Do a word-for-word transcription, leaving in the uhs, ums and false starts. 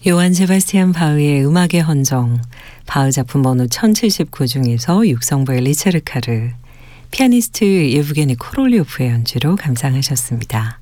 요한 세바스티안 바흐의 음악의 헌정, 바흐 작품 번호 천칠십구 중에서 육성부의 리체르카르, 피아니스트 예브게니 코롤리오프의 연주로 감상하셨습니다.